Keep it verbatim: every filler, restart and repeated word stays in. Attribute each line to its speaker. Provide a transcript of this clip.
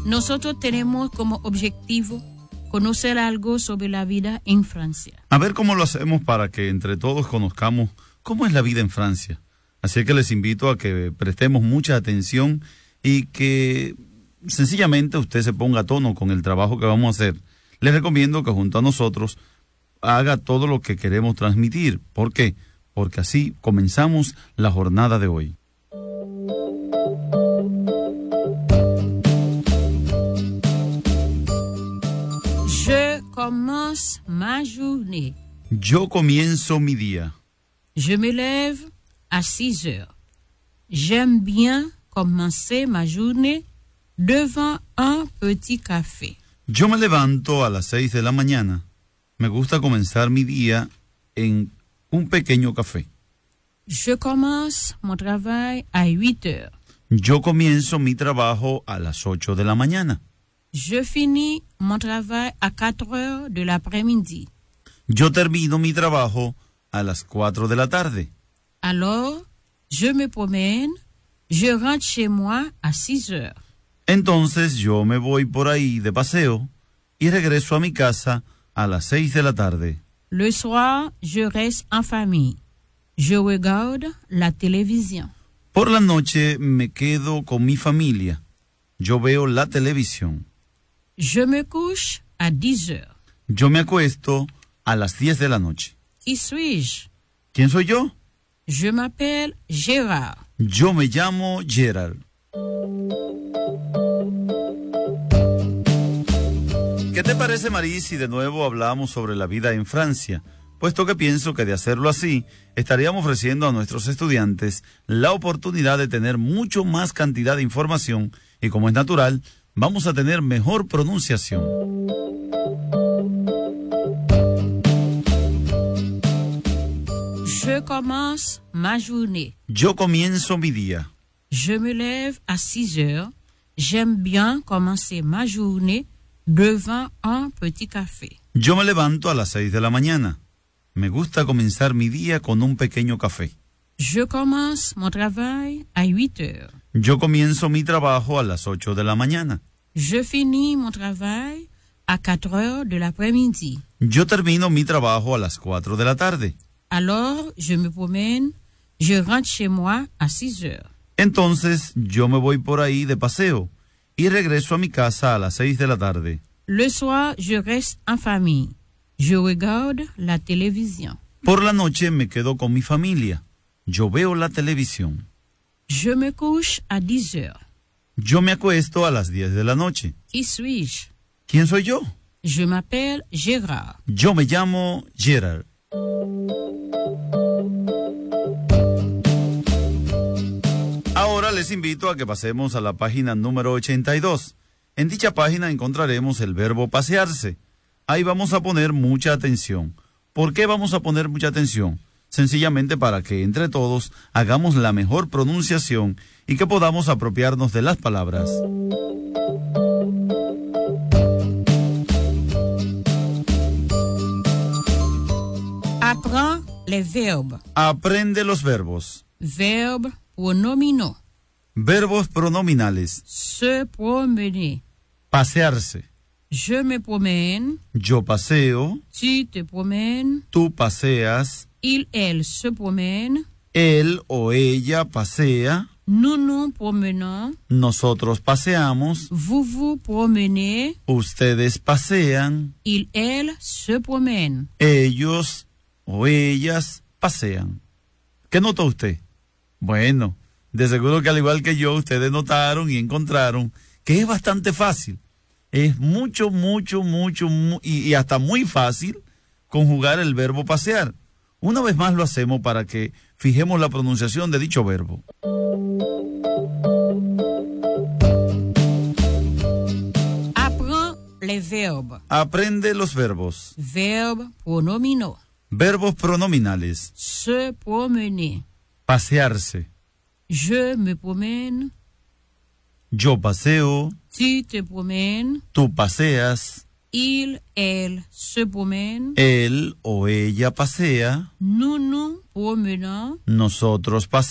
Speaker 1: nosotros tenemos como objetivo conocer algo sobre la vida en Francia.
Speaker 2: A ver cómo lo hacemos para que entre todos conozcamos cómo es la vida en Francia. Así que les invito a que prestemos mucha atención y que sencillamente usted se ponga a tono con el trabajo que vamos a hacer. Les recomiendo que junto a nosotros haga todo lo que queremos transmitir. ¿Por qué? Porque así comenzamos la jornada de hoy.
Speaker 1: Je commence ma journée.
Speaker 2: Yo comienzo mi día.
Speaker 1: Je me lève à six heures. J'aime bien commencer ma journée devant un petit café.
Speaker 2: Yo me levanto a las seis de la mañana. Me gusta comenzar mi día en un pequeño café.
Speaker 1: Je commence mon travail à huit heures.
Speaker 2: Yo comienzo mi trabajo a las ocho de la mañana.
Speaker 1: Je finis mon travail à quatre heures de l'après-midi.
Speaker 2: Yo termino mi trabajo a las cuatro de la tarde.
Speaker 1: Alors, je me promène, je rentre chez moi à six heures.
Speaker 2: Entonces yo me voy por ahí de paseo y regreso a mi casa a las seis de la tarde.
Speaker 1: Le soir, je reste en famille. Je regarde la télévision.
Speaker 2: Por la noche me quedo con mi familia. Yo veo la televisión.
Speaker 1: Je me couche à dix heures.
Speaker 2: Yo me acuesto a las diez de la noche.
Speaker 1: Qui suis-je?
Speaker 2: ¿Quién soy yo?
Speaker 1: Je m'appelle Gérard.
Speaker 2: Yo me llamo Gerard. ¿Qué te parece, Maris, si de nuevo hablamos sobre la vida en Francia? Puesto que pienso que de hacerlo así, estaríamos ofreciendo a nuestros estudiantes la oportunidad de tener mucho más cantidad de información y, como es natural, vamos a tener mejor pronunciación.
Speaker 1: Je commence ma journée.
Speaker 2: Yo comienzo mi día.
Speaker 1: Je me lève à six heures. J'aime bien commencer ma journée devant un petit café.
Speaker 2: Yo me levanto a las seis de la mañana. Me gusta comenzar mi día con un pequeño café.
Speaker 1: Je commence mon travail à huit heures.
Speaker 2: Yo comienzo mi trabajo a las ocho de la mañana.
Speaker 1: Je finis mon travail à quatre heures de l'après-midi.
Speaker 2: Yo termino mi trabajo a las cuatro de la tarde.
Speaker 1: Alors, je me promène, je rentre chez moi à six heures.
Speaker 2: Entonces, yo me voy por ahí de paseo y regreso a mi casa a las seis de la tarde.
Speaker 1: Le soir, je reste en famille. Je regarde la télévision.
Speaker 2: Por la noche me quedo con mi familia. Yo veo la televisión.
Speaker 1: Je me couche à dix heures.
Speaker 2: Yo me acuesto a las diez de la noche.
Speaker 1: Qui suis-je?
Speaker 2: ¿Quién soy yo?
Speaker 1: Je m'appelle Gérard.
Speaker 2: Yo me llamo Gerard. Ahora les invito a que pasemos a la página número ochenta y dos. En dicha página encontraremos el verbo pasearse. Ahí vamos a poner mucha atención. ¿Por qué vamos a poner mucha atención? Sencillamente para que entre todos hagamos la mejor pronunciación y que podamos apropiarnos de las palabras.
Speaker 1: Apprends les verbes.
Speaker 2: Aprende los verbos.
Speaker 1: Verbes pronominaux.
Speaker 2: Verbos pronominales.
Speaker 1: Se promener.
Speaker 2: Pasearse.
Speaker 1: Je me promène.
Speaker 2: Yo paseo.
Speaker 1: Tu te promènes.
Speaker 2: Tú paseas.
Speaker 1: Il, elle se promène.
Speaker 2: Él o ella pasea.
Speaker 1: Nous nous promenons.
Speaker 2: Nosotros paseamos.
Speaker 1: Vous vous promenez.
Speaker 2: Ustedes pasean.
Speaker 1: Il, elle se promène.
Speaker 2: Ellos o ellas pasean. ¿Qué notó usted? Bueno, de seguro que al igual que yo, ustedes notaron y encontraron que es bastante fácil. Es mucho, mucho, mucho, mu- y, y hasta muy fácil conjugar el verbo pasear. Una vez más lo hacemos para que fijemos la pronunciación de dicho verbo.
Speaker 1: Apprends les verbes.
Speaker 2: Aprende los verbos.
Speaker 1: Verbes pronominaux.
Speaker 2: Verbos pronominales.
Speaker 1: Se promener.
Speaker 2: Pasearse.
Speaker 1: Je me promène.
Speaker 2: Yo paseo.
Speaker 1: Tu te promènes.
Speaker 2: Tú paseas.
Speaker 1: Il, elle se promène.
Speaker 2: Él o ella pasea.
Speaker 1: Nous nous promenons.
Speaker 2: Nosotros paseamos.